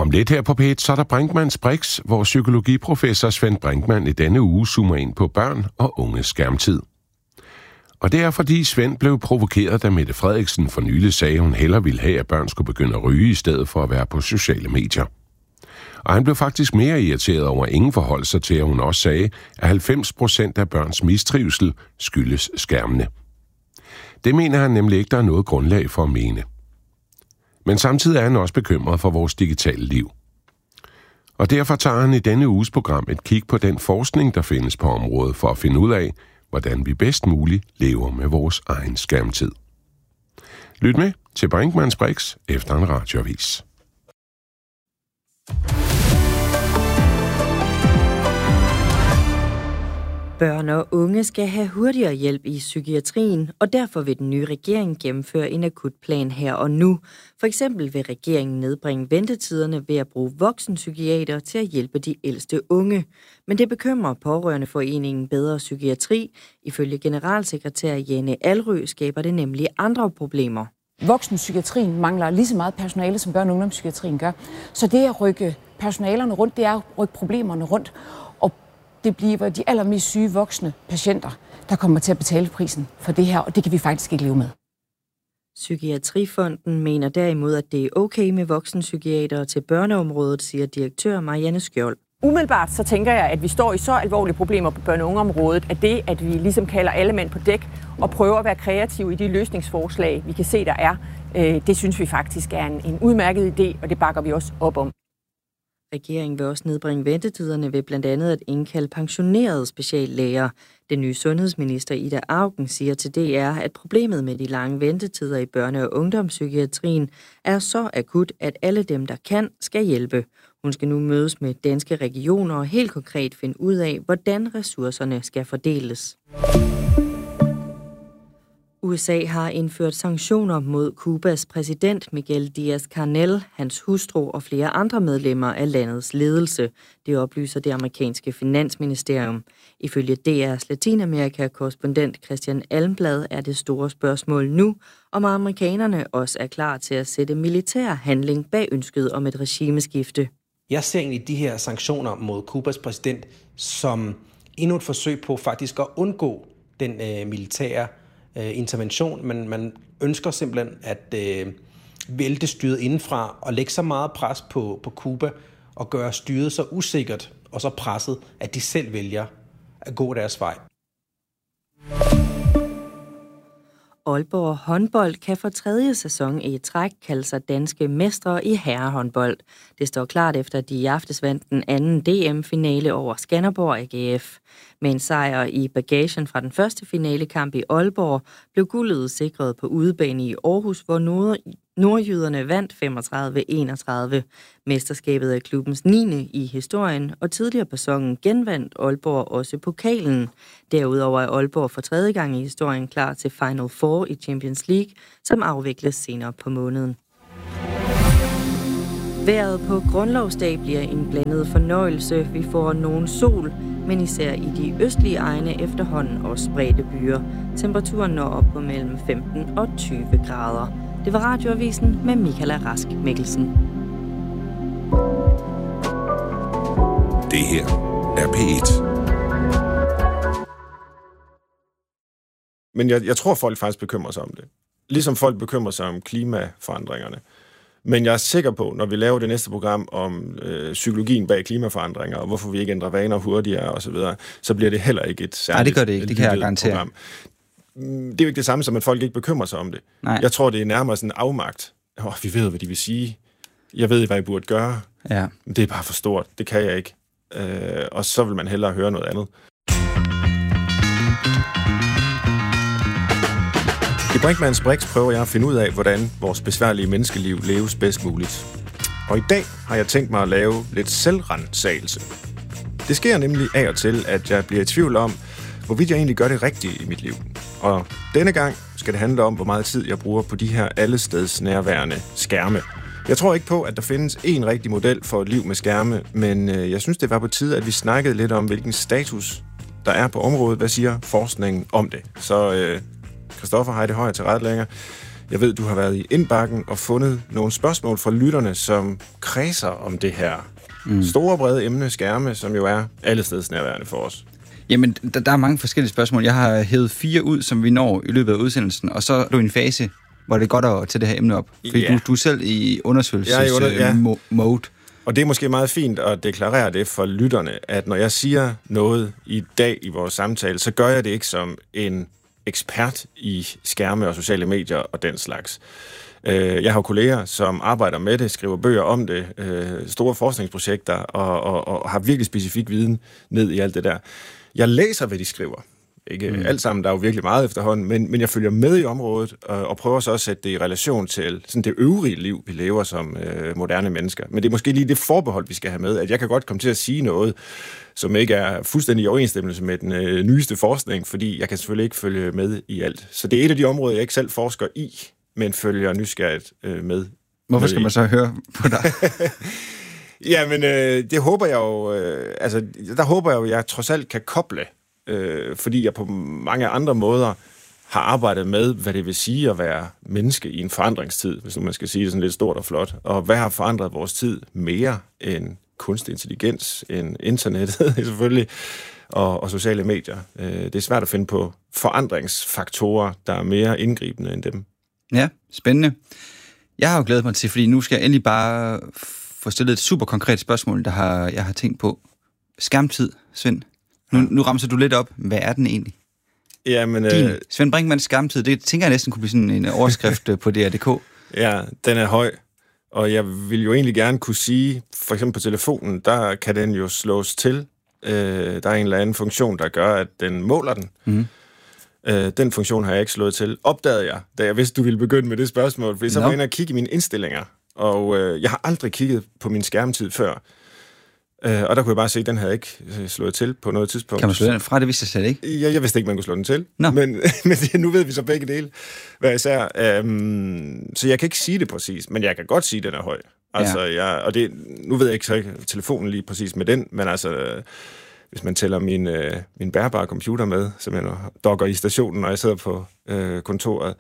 Om lidt her på P1, så er der Brinkmanns Brix, hvor psykologiprofessor Svend Brinkmann i denne uge zoomer ind på børn og unges skærmtid. Og det er fordi Svend blev provokeret, da Mette Frederiksen for nylig sagde, at hun hellere ville have, at børn skulle begynde at ryge i stedet for at være på sociale medier. Og han blev faktisk mere irriteret over, at ingen forholdt sig til, at hun også sagde, at 90% af børns mistrivsel skyldes skærmene. Det mener han nemlig ikke, der er noget grundlag for at mene. Men samtidig er han også bekymret for vores digitale liv. Og derfor tager han i denne uges program et kig på den forskning, der findes på området, for at finde ud af, hvordan vi bedst muligt lever med vores egen skærmtid. Lyt med til Brinkmanns Brix efter en radioavis. Børn og unge skal have hurtigere hjælp i psykiatrien, og derfor vil den nye regering gennemføre en akutplan her og nu. For eksempel vil regeringen nedbringe ventetiderne ved at bruge voksenpsykiater til at hjælpe de ældste unge. Men det bekymrer pårørendeforeningen Bedre Psykiatri. Ifølge generalsekretær Jane Alrø skaber det nemlig andre problemer. Voksenpsykiatrien mangler lige så meget personale, som børne- og ungdomspsykiatrien gør. Så det at rykke personalerne rundt, det er at rykke problemerne rundt. Det bliver de allermest syge voksne patienter, der kommer til at betale prisen for det her, og det kan vi faktisk ikke leve med. Psykiatrifonden mener derimod, at det er okay med voksenpsykiatere til børneområdet, siger direktør Marianne Skjold. Umiddelbart så tænker jeg, at vi står i så alvorlige problemer på børne- og ungeområdet, at det, at vi ligesom kalder alle mænd på dæk og prøver at være kreative i de løsningsforslag, vi kan se, der er, det synes vi faktisk er en udmærket idé, og det bakker vi også op om. Regeringen vil også nedbringe ventetiderne ved blandt andet at indkalde pensionerede speciallæger. Den nye sundhedsminister Ida Auken siger til DR, at problemet med de lange ventetider i børne- og ungdomspsykiatrien er så akut, at alle dem, der kan, skal hjælpe. Hun skal nu mødes med danske regioner og helt konkret finde ud af, hvordan ressourcerne skal fordeles. USA har indført sanktioner mod Cubas præsident Miguel Díaz-Canel, hans hustru og flere andre medlemmer af landets ledelse. Det oplyser det amerikanske finansministerium. Ifølge DR's Latinamerika-korrespondent Christian Almblad er det store spørgsmål nu, om amerikanerne også er klar til at sætte militær handling bag ønsket om et regimeskifte. Jeg ser egentlig de her sanktioner mod Cubas præsident som endnu et forsøg på faktisk at undgå den militære intervention, men man ønsker simpelthen at vælte styret indenfra og lægge så meget pres på Cuba og gøre styret så usikkert og så presset, at de selv vælger at gå deres vej. Aalborg håndbold kan for 3. sæson i træk kalde sig danske mestre i herrehåndbold. Det står klart efter, at de i aftes vandt den anden DM-finale over Skanderborg AGF. Med en sejr i bagagen fra den første finalekamp i Aalborg blev guldet sikret på udebane i Aarhus, hvor nordjyderne vandt 35-31. Mesterskabet er klubbens 9. i historien, og tidligere på sæsonen genvandt Aalborg også pokalen. Derudover er Aalborg for 3. gang i historien klar til Final Four i Champions League, som afvikles senere på måneden. Vejret på grundlovsdag bliver en blandet fornøjelse. Vi får nogen sol, men især i de østlige egne efterhånden også spredte byer. Temperaturen når op på mellem 15 og 20 grader. Det var Radioavisen med Michaela Rask Mikkelsen. Det her er P1. Men jeg tror, folk faktisk bekymrer sig om det. Ligesom folk bekymrer sig om klimaforandringerne. Men jeg er sikker på, når vi laver det næste program om psykologien bag klimaforandringer, og hvorfor vi ikke ændrer vaner hurtigere osv., så bliver det heller ikke et særligt. Nej, det gør det ikke. Det kan jeg garantere. Program. Det er jo ikke det samme som, at folk ikke bekymrer sig om det. Nej. Jeg tror, det er nærmere sådan en afmagt. Vi ved, hvad de vil sige. Jeg ved, hvad I burde gøre. Ja. Men det er bare for stort. Det kan jeg ikke. Og så vil man hellere høre noget andet. I Brinkmanns Brix prøver jeg at finde ud af, hvordan vores besværlige menneskeliv leves bedst muligt. Og i dag har jeg tænkt mig at lave lidt selvransagelse. Det sker nemlig af og til, at jeg bliver i tvivl om, hvorvidt jeg egentlig gør det rigtige i mit liv. Og denne gang skal det handle om, hvor meget tid jeg bruger på de her allesteds nærværende skærme. Jeg tror ikke på, at der findes en rigtig model for et liv med skærme, men jeg synes, det var på tide, at vi snakkede lidt om, hvilken status der er på området. Hvad siger forskningen om det? Så Christoffer Heide Højer til retlægger. Jeg ved, du har været i indbakken og fundet nogle spørgsmål fra lytterne, som kredser om det her store, brede emne, skærme, som jo er allestedsnærværende for os. Jamen, der er mange forskellige spørgsmål. Jeg har hævet 4 ud, som vi når i løbet af udsendelsen, og så er du i en fase, hvor det er godt at tage det her emne op. Fordi du er selv i undersøgelsesmode. Og det er måske meget fint at deklarere det for lytterne, at når jeg siger noget i dag i vores samtale, så gør jeg det ikke som en ekspert i skærme og sociale medier og den slags. Jeg har kolleger, som arbejder med det, skriver bøger om det, store forskningsprojekter og har virkelig specifik viden ned i alt det der. Jeg læser, hvad de skriver. Ikke alt sammen, der er jo virkelig meget efterhånden, men jeg følger med i området og prøver så at sætte det i relation til sådan det øvrige liv, vi lever som moderne mennesker. Men det er måske lige det forbehold, vi skal have med, at jeg kan godt komme til at sige noget, som ikke er fuldstændig i overensstemmelse med den nyeste forskning, fordi jeg kan selvfølgelig ikke følge med i alt. Så det er et af de områder, jeg ikke selv forsker i, men følger nysgerrigt med. Hvorfor skal man så høre på dig? Jamen, det håber jeg jo, der håber jeg jo, at jeg trods alt kan koble, fordi jeg på mange andre måder har arbejdet med, hvad det vil sige at være menneske i en forandringstid, hvis nu man skal sige det sådan lidt stort og flot. Og hvad har forandret vores tid mere end kunstig intelligens, end internettet selvfølgelig, og sociale medier. Det er svært at finde på forandringsfaktorer, der er mere indgribende end dem. Ja, spændende. Jeg har jo glædet mig til, fordi nu skal jeg endelig bare få stillet et super konkret spørgsmål, jeg har tænkt på. Skærmtid, Svend. Nu ramser du lidt op. Hvad er den egentlig? Jamen, Svend Brinkmanns skærmtid, det tænker jeg næsten kunne blive sådan en overskrift på DR.dk. Ja, den er høj. Og jeg vil jo egentlig gerne kunne sige, for eksempel på telefonen, der kan den jo slås til. Der er en eller anden funktion, der gør, at den måler den. Mm. Den funktion har jeg ikke slået til. Opdagede jeg, da jeg vidste, du ville begynde med det spørgsmål, fordi så var jeg inde og kigge i mine indstillinger. Og jeg har aldrig kigget på min skærmtid før. Og der kunne jeg bare se, at den havde ikke slået til på noget tidspunkt. Kan man slå den fra? Det vidste jeg slet ikke. Jeg vidste ikke, man kunne slå den til. Men nu ved vi så begge dele, hvad især. Så jeg kan ikke sige det præcis, men jeg kan godt sige, at den er høj. Altså, nu ved jeg ikke så ikke telefonen lige præcis med den, men altså, hvis man tæller min bærbare computer med, som jeg dokker i stationen, når jeg sidder på kontoret,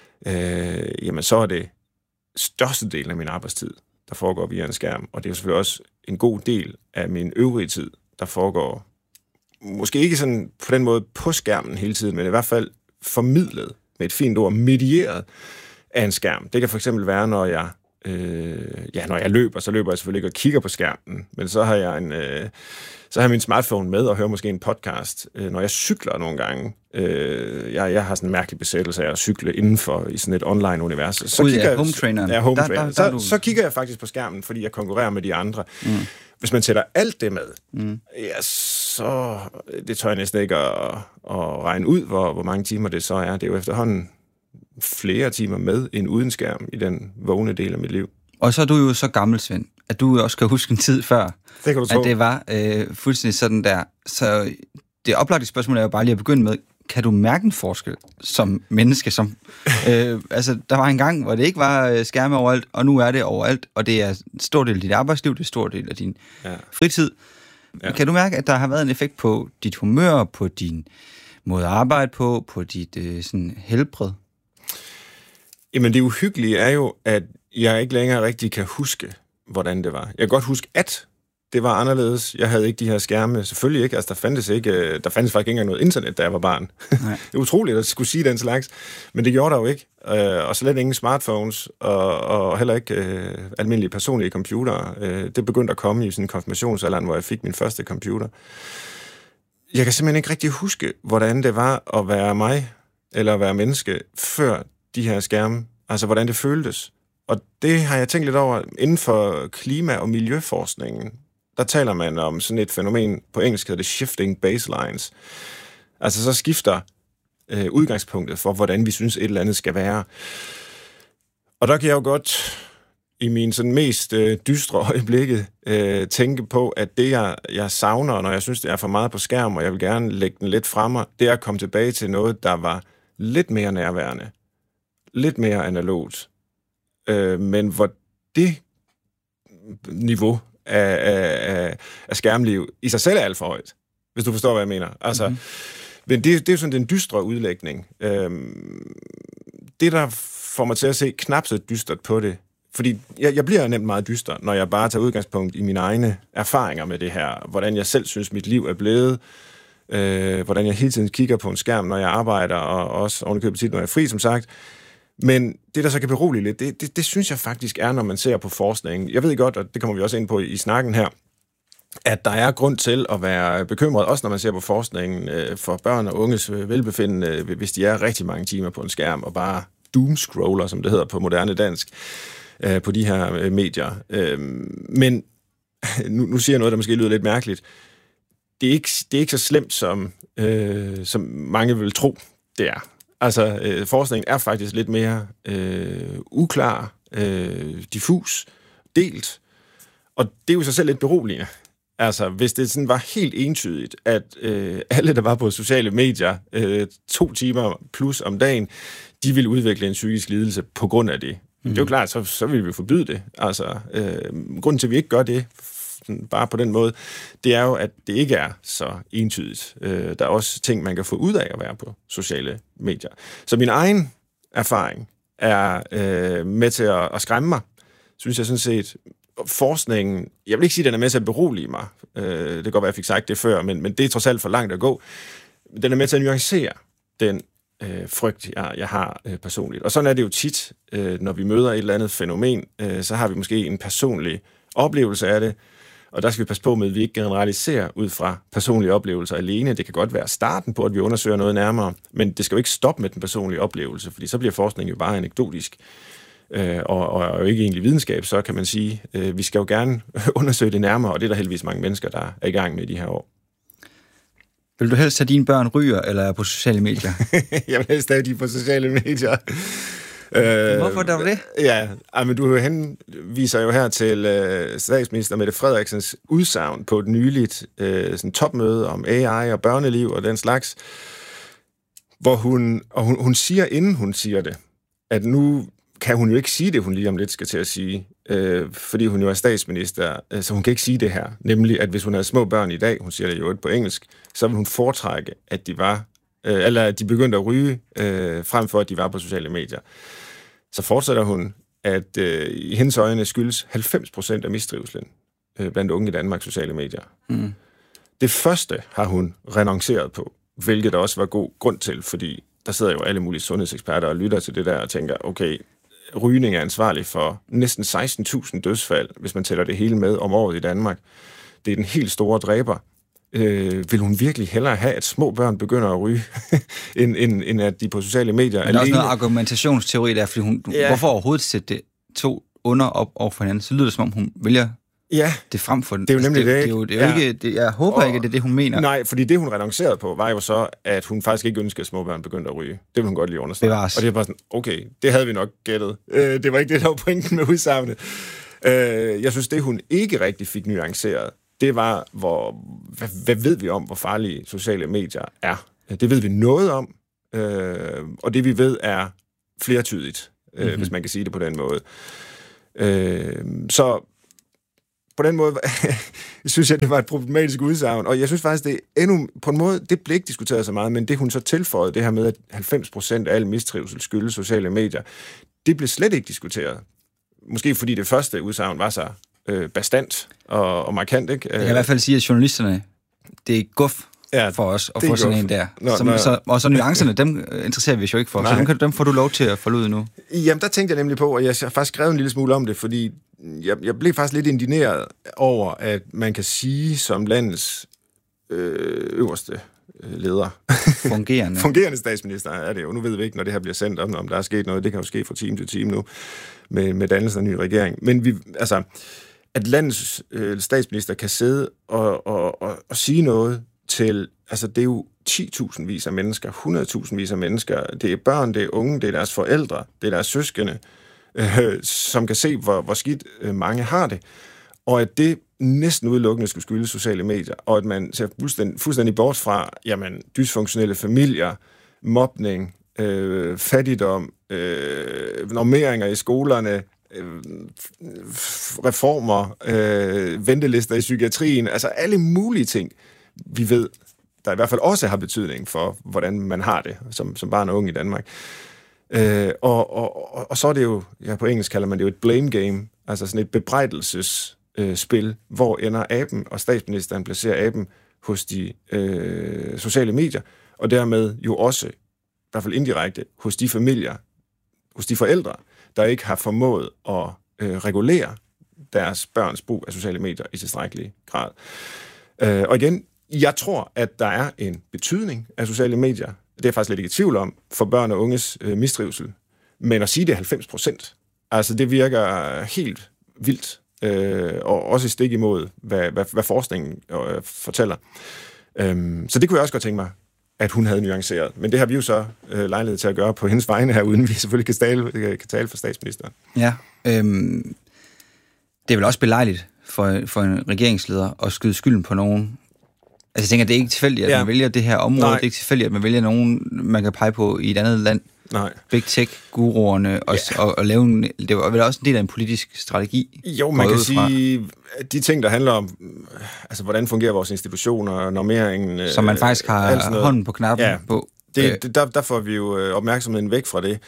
jamen så er det størstedelen af min arbejdstid, der foregår via en skærm. Og det er jo selvfølgelig også en god del af min øvrige tid, der foregår måske ikke sådan på den måde på skærmen hele tiden, men i hvert fald formidlet med et fint ord, medieret af en skærm. Det kan for eksempel være, når jeg løber, så løber jeg selvfølgelig ikke og kigger på skærmen, men så har jeg min smartphone med og hører måske en podcast. Når jeg cykler nogle gange, jeg har sådan en mærkelig besættelse af at cykle indenfor i sådan et online-univers. Så kigger jeg, home traineren. Ja, home trainer. Så kigger jeg faktisk på skærmen, fordi jeg konkurrerer med de andre. Mm. Hvis man sætter alt det med, så det tør jeg næsten ikke at regne ud, hvor mange timer det så er. Det er jo efterhånden flere timer med end uden skærm i den vågne del af mit liv. Og så er du jo så gammel, Svend, at du også kan huske en tid før, det kan du tro. At det var fuldstændig sådan der. Så det oplagte spørgsmål er jo bare lige at begynde med, kan du mærke en forskel som menneske? Altså, der var en gang, hvor det ikke var skærme overalt, og nu er det overalt, og det er en stor del af dit arbejdsliv, det er en stor del af din fritid. Ja. Kan du mærke, at der har været en effekt på dit humør, på din måde at arbejde på dit sådan helbred? Jamen, det uhyggelige er jo, at jeg ikke længere rigtig kan huske, hvordan det var. Jeg kan godt huske, at det var anderledes. Jeg havde ikke de her skærme. Selvfølgelig ikke. Altså, der fandtes faktisk ikke engang noget internet, da jeg var barn. Det er utroligt at skulle sige den slags. Men det gjorde der jo ikke. Og slet ingen smartphones, og heller ikke almindelige personlige computere. Det begyndte at komme i sådan en konfirmationsalderen, hvor jeg fik min første computer. Jeg kan simpelthen ikke rigtig huske, hvordan det var at være mig, eller at være menneske, før de her skærme. Altså, hvordan det føltes. Og det har jeg tænkt lidt over inden for klima- og miljøforskningen. Der taler man om sådan et fænomen, på engelsk hedder det shifting baselines. Altså så skifter udgangspunktet for, hvordan vi synes et eller andet skal være. Og der kan jeg jo godt i min sådan mest dystre øjeblikke tænke på, at det jeg savner, når jeg synes, det er for meget på skærm, og jeg vil gerne lægge den lidt fremme, det er at komme tilbage til noget, der var lidt mere nærværende. Lidt mere analogt. Men hvor det niveau af skærmliv i sig selv er alt for højt, hvis du forstår, hvad jeg mener. Altså, men det er jo sådan den dystre udlægning. det, der får mig til at se knap så dystert på det, fordi jeg bliver nemt meget dyster, når jeg bare tager udgangspunkt i mine egne erfaringer med det her, hvordan jeg selv synes, mit liv er blevet, hvordan jeg hele tiden kigger på en skærm, når jeg arbejder, og også ovenikøbet tit, når jeg er fri, som sagt. Men det, der så kan berolige lidt, det synes jeg faktisk er, når man ser på forskningen. Jeg ved godt, og det kommer vi også ind på i snakken her, at der er grund til at være bekymret, også når man ser på forskningen for børn og unges velbefindende, hvis de er rigtig mange timer på en skærm, og bare doomscroller, som det hedder på moderne dansk, på de her medier. Men nu siger jeg noget, der måske lyder lidt mærkeligt. Det er ikke så slemt, som mange vil tro, det er. Altså, forskningen er faktisk lidt mere uklar, diffus, delt, og det er jo sig selv lidt beroligende. Altså, hvis det sådan var helt entydigt, at alle, der var på sociale medier 2 timer plus om dagen, de ville udvikle en psykisk lidelse på grund af det. Det er jo klart, så vil vi forbyde det. Altså, grunden til, at vi ikke gør det, bare på den måde, det er jo, at det ikke er så entydigt. Der er også ting, man kan få ud af at være på sociale medier. Så min egen erfaring er med til at skræmme mig, synes jeg sådan set. Forskningen, jeg vil ikke sige, at den er med til at berolige mig. Det kan godt være, jeg fik sagt det før, men det er trods alt for langt at gå. Den er med til at nuancere den frygt, jeg har personligt. Og sådan er det jo tit, når vi møder et eller andet fænomen, så har vi måske en personlig oplevelse af det, og der skal vi passe på med, at vi ikke generaliserer ud fra personlige oplevelser alene. Det kan godt være starten på, at vi undersøger noget nærmere, men det skal jo ikke stoppe med den personlige oplevelse, fordi så bliver forskningen jo bare anekdotisk. Og jo ikke egentlig videnskab, så kan man sige, vi skal jo gerne undersøge det nærmere, og det er der heldigvis mange mennesker, der er i gang med i de her år. Vil du helst have dine børn ryger, eller er på sociale medier? Jeg vil helst have de på sociale medier. Hvorfor der var det? Ja, men du henviser jo her til statsminister Mette Frederiksens udsagn på et nyligt sådan topmøde om AI og børneliv og den slags, hvor hun siger, inden hun siger det, at nu kan hun jo ikke sige det, hun lige om lidt skal til at sige, fordi hun jo er statsminister, så hun kan ikke sige det her. Nemlig, at hvis hun havde små børn i dag, hun siger det jo på engelsk, så vil hun foretrække, at de var, eller at de begyndte at ryge, frem for at de var på sociale medier. Så fortsætter hun, at i hendes øjne skyldes 90% af mistrivslen blandt unge i Danmark sociale medier. Mm. Det første har hun renonceret på, hvilket der også var god grund til, fordi der sidder jo alle mulige sundhedseksperter og lytter til det der og tænker, okay, rygning er ansvarlig for næsten 16.000 dødsfald, hvis man tæller det hele med om året i Danmark. Det er den helt store dræber. Vil hun virkelig hellere have, at små børn begynder at ryge, end at de på sociale medier... Men der er også noget argumentationsteori der, fordi hvorfor overhovedet sætte det to under op over for hinanden? Så lyder det, som om hun vælger det frem for den. Det er jo nemlig jeg håber ikke, at det er det, hun mener. Nej, fordi det, hun renoncerede på, var jo så, at hun faktisk ikke ønskede, at små børn begyndte at ryge. Det ville hun godt lige understrege. Og det er bare sådan, okay, det havde vi nok gættet. Det var ikke det, der var pointen med udsagnet. Jeg synes, det hun ikke rigtig fik nuanceret, det var, hvad ved vi om, hvor farlige sociale medier er? Det ved vi noget om, og det vi ved er flertydigt, hvis man kan sige det på den måde. Så på den måde synes jeg, det var et problematisk udsagn, og jeg synes faktisk, det er endnu, på en måde, det blev ikke diskuteret så meget, men det hun så tilføjede, det her med, at 90% af al mistrivsel skyldes sociale medier, det blev slet ikke diskuteret. Måske fordi det første udsagn var så bastant og markant, ikke? Jeg kan i hvert fald sige, at journalisterne, det er guf for os at få sådan en der. Og så nuancerne, dem interesserer vi os jo ikke for, så dem får du lov til at folde ud nu. Jamen, der tænkte jeg nemlig på, og jeg har faktisk skrevet en lille smule om det, fordi jeg blev faktisk lidt indigneret over, at man kan sige som landets øverste leder. Fungerende statsminister er det jo. Nu ved vi ikke, når det her bliver sendt, om der er sket noget. Det kan jo ske fra time til time nu, med dannelsen af en ny regering. Men at landets statsminister kan sidde og sige noget til, altså det er jo 10.000 vis af mennesker, 100.000 vis af mennesker. Det er børn, det er unge, det er deres forældre, det er deres søskende, som kan se, hvor skidt mange har det. Og at det næsten udelukkende skulle skyldes sociale medier, og at man ser fuldstændig bort fra, jamen, dysfunktionelle familier, mobning, fattigdom, normeringer i skolerne, reformer, ventelister i psykiatrien, altså alle mulige ting, vi ved, der i hvert fald også har betydning for, hvordan man har det som barn og ung i Danmark. Og så er det jo, på engelsk kalder man det jo et blame game, altså sådan et bebrejdelsesspil, hvor ender aben, og statsministeren placerer aben hos de sociale medier, og dermed jo også, i hvert fald indirekte, hos de familier, hos de forældre, der ikke har formået at regulere deres børns brug af sociale medier i tilstrækkelig grad. Og igen, jeg tror, at der er en betydning af sociale medier. Det er jeg faktisk lidt ikke i tvivl om, for børn og unges mistrivsel. Men at sige det 90%, altså det virker helt vildt, og også stik imod, hvad forskningen fortæller. Så det kunne jeg også godt tænke mig, at hun havde nuanceret. Men det har vi jo så lejlighed til at gøre på hendes vegne her, uden vi selvfølgelig kan tale for statsministeren. Ja, det er vel også belejligt for en regeringsleder at skyde skylden på nogen. Altså jeg tænker, det er ikke tilfældigt, at man vælger det her område. Nej. Det er ikke tilfældigt, at man vælger nogen, man kan pege på i et andet land. Nej. Big Tech-guruerne og lave en... Det var vel også en del af en politisk strategi? Jo, man kan sige, de ting, der handler om, altså hvordan fungerer vores institutioner, normeringen... Som man faktisk har hånden på knappen på. Der får vi jo opmærksomheden væk fra det.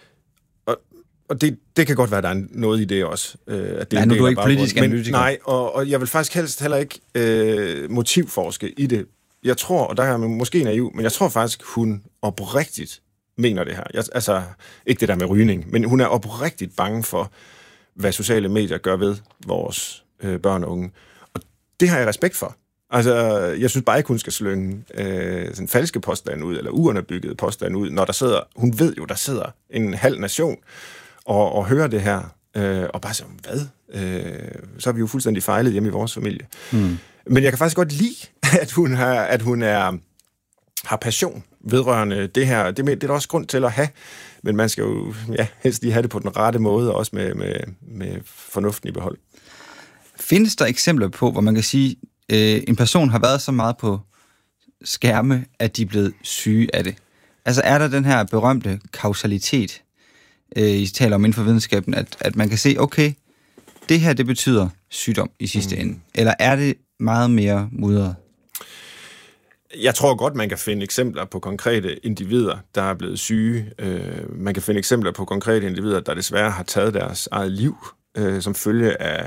Og det kan godt være, at der er noget i det også. At det nu er du ikke politisk analytiker. Nej, og jeg vil faktisk helst heller ikke motivforske i det. Jeg tror, og der er man måske naiv, men jeg tror faktisk, hun oprigtigt mener det her. Altså, ikke det der med rygning, men hun er oprigtigt bange for, hvad sociale medier gør ved vores børn og unge. Og det har jeg respekt for. Altså, jeg synes bare ikke, hun skal slynge sådan falske påstande ud, eller uunderbyggede påstande ud, når der sidder, hun ved jo, der sidder en halv nation og hører det her, og bare siger, hvad? Så har vi jo fuldstændig fejlet hjemme i vores familie. Men jeg kan faktisk godt lide, at hun har passion vedrørende det her. Det er der også grund til at have, men man skal jo helst lige have det på den rette måde, og også med fornuften i behold. Findes der eksempler på, hvor man kan sige, en person har været så meget på skærme, at de er blevet syge af det? Altså er der den her berømte kausalitet, I taler om inden for videnskaben, at man kan se, okay, det her, det betyder sygdom i sidste ende. Eller er det meget mere mudret? Jeg tror godt, man kan finde eksempler på konkrete individer, der er blevet syge. Man kan finde eksempler på konkrete individer, der desværre har taget deres eget liv som følge af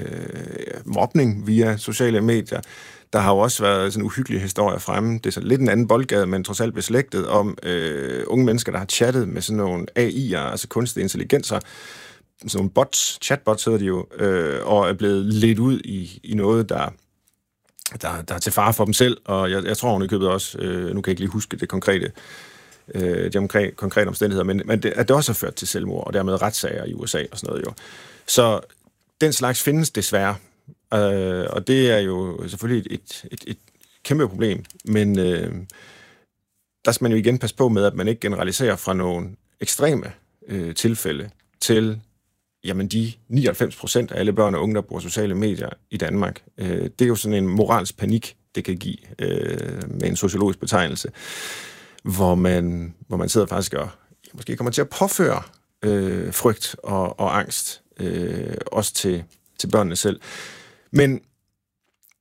mobning via sociale medier. Der har jo også været sådan uhyggelige historier fremme. Det er så lidt en anden boldgade, men trods alt beslægtet om unge mennesker, der har chattet med sådan nogle AI'er, altså kunstige intelligenser, sådan nogle bots, chatbots hedder de jo, og er blevet ledt ud i noget, der er til fare for dem selv, og jeg tror, hun i købet også, nu kan jeg ikke lige huske de konkrete omstændigheder, men at det også har ført til selvmord, og dermed retssager i USA og sådan noget jo. Så den slags findes desværre, og det er jo selvfølgelig et kæmpe problem, men der skal man jo igen passe på med, at man ikke generaliserer fra nogle ekstreme tilfælde til jamen de 99% af alle børn og unge, der bruger sociale medier i Danmark. Det er jo sådan en moralsk panik, det kan give med en sociologisk betegnelse, hvor man sidder faktisk og måske kommer til at påføre frygt og angst, også til børnene selv. Men